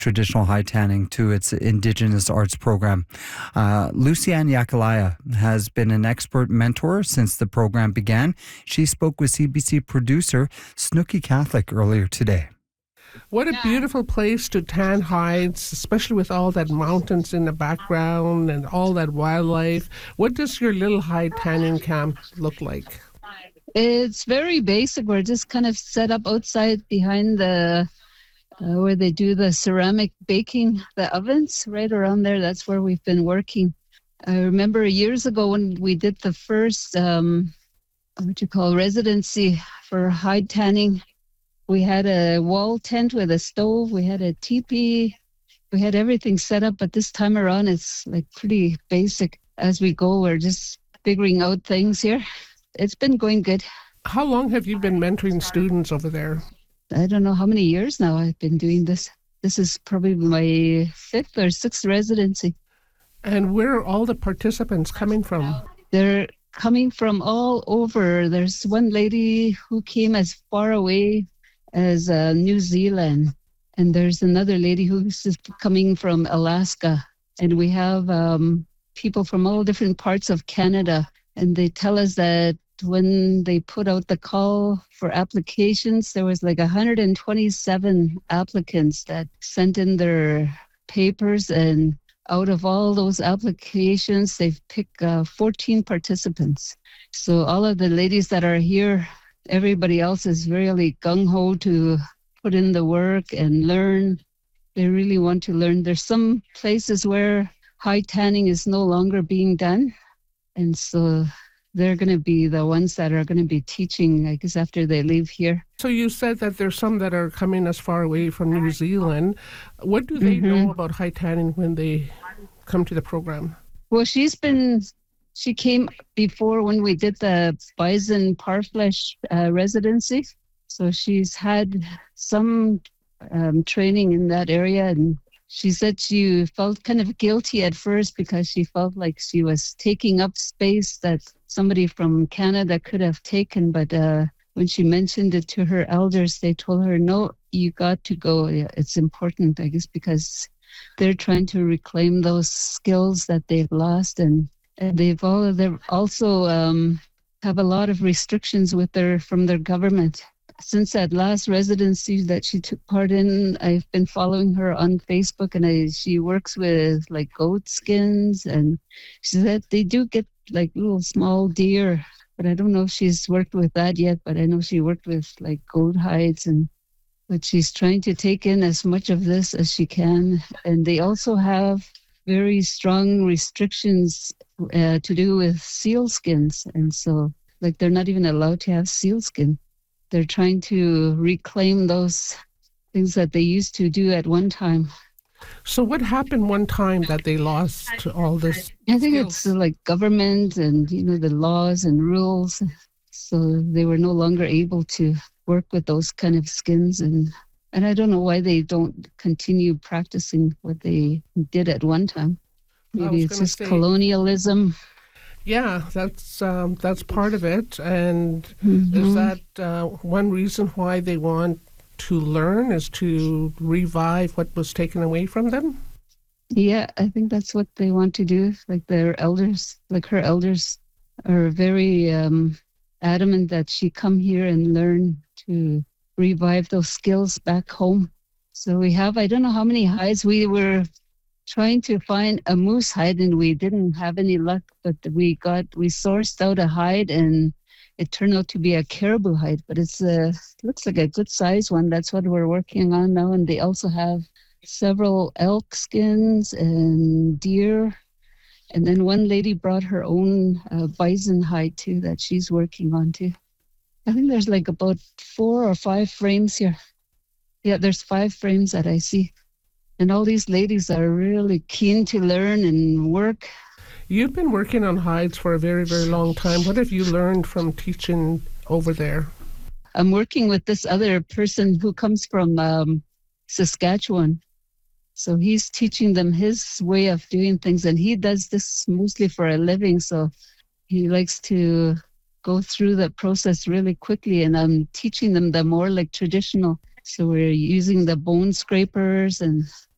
traditional hide tanning to its Indigenous arts program. Lucianne Yakalaya has been an expert mentor since the program began. She spoke with CBC producer Snooki Catholic earlier today. What a beautiful place to tan hides, especially with all that mountains in the background and all that wildlife. What does your little hide tanning camp look like? It's very basic. We're just kind of set up outside behind the where they do the ceramic baking, the ovens, right around there. That's where we've been working. I remember years ago when we did the first, residency for hide tanning. We had a wall tent with a stove. We had a teepee. We had everything set up. But this time around, it's like pretty basic. As we go, we're just figuring out things here. It's been going good. How long have you been mentoring students over there? I don't know how many years now I've been doing this. This is probably my 5th or 6th residency. And where are all the participants coming from? They're coming from all over. There's one lady who came as far away as New Zealand. And there's another lady who's coming from Alaska. And we have people from all different parts of Canada. And they tell us that when they put out the call for applications, there was like 127 applicants that sent in their papers. And out of all those applications, they've picked 14 participants. So all of the ladies that are here, everybody else is really gung-ho to put in the work and learn. They really want to learn. There's some places where hide tanning is no longer being done. And so they're going to be the ones that are going to be teaching, I guess, after they leave here. So you said that there's some that are coming as far away from New Zealand. What do they know about hide tanning when they come to the program? Well, she came before when we did the bison parfleche residency. So she's had some training in that area. And she said she felt kind of guilty at first because she felt like she was taking up space that somebody from Canada could have taken. But when she mentioned it to her elders, they told her, no, you got to go. It's important, I guess, because they're trying to reclaim those skills that they've lost. And they also have a lot of restrictions from their government. Since that last residency that she took part in, I've been following her on Facebook, and she works with like goat skins, and she said they do get like little small deer, but I don't know if she's worked with that yet, but I know she worked with like goat hides, but she's trying to take in as much of this as she can. And they also have very strong restrictions to do with seal skins, and so like they're not even allowed to have seal skin. They're trying to reclaim those things that they used to do at one time. So what happened one time that they lost all this? I think it's like government and, the laws and rules. So they were no longer able to work with those kind of skins. And I don't know why they don't continue practicing what they did at one time. Maybe it's just colonialism. Yeah, that's part of it. And is that one reason why they want to learn is to revive what was taken away from them? Yeah, I think that's what they want to do. Like their elders, like her elders are very adamant that she come here and learn to revive those skills back home. So we have, I don't know how many hides. We were trying to find a moose hide and we didn't have any luck, but we sourced out a hide and it turned out to be a caribou hide, but it looks like a good size one. That's what we're working on now. And they also have several elk skins and deer. And then one lady brought her own bison hide too that she's working on too. I think there's like about 4 or 5 frames here. Yeah, there's 5 frames that I see. And all these ladies are really keen to learn and work. You've been working on hides for a very, very long time. What have you learned from teaching over there? I'm working with this other person who comes from Saskatchewan. So he's teaching them his way of doing things. And he does this mostly for a living. So he likes to go through the process really quickly. And I'm teaching them the more like traditional. So we're using the bone scrapers and